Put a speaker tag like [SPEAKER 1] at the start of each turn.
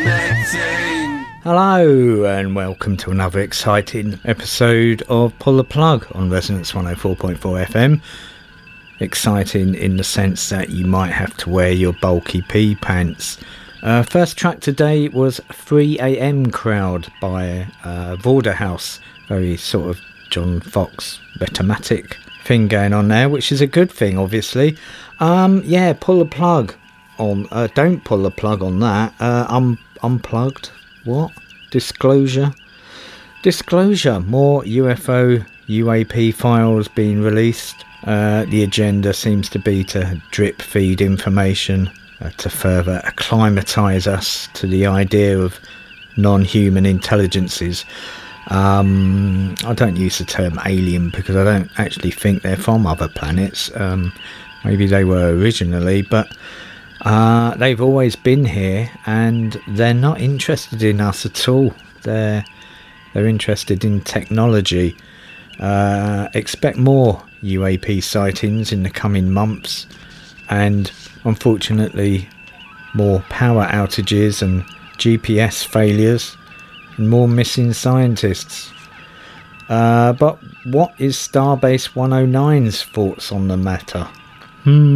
[SPEAKER 1] Hello and welcome to another exciting episode of Pull the Plug on Resonance 104.4 FM. Exciting in the sense that you might have to wear your bulky pee pants. First track today was 3am Crowd by Vorderhaus. Very sort of John Fox Betamatic thing going on there, which is a good thing obviously. Pull the plug on, don't pull the plug on that. Unplugged. What? Disclosure. More UAP files being released. The agenda seems to be to drip feed information to further acclimatise us to the idea of non-human intelligences. I don't use the term alien because I don't actually think they're from other planets. Maybe they were originally, but they've always been here and they're not interested in us at all. They're interested in technology. Expect more UAP sightings in the coming months, and unfortunately more power outages and GPS failures and more missing scientists. But what is Starbase 109's thoughts on the matter?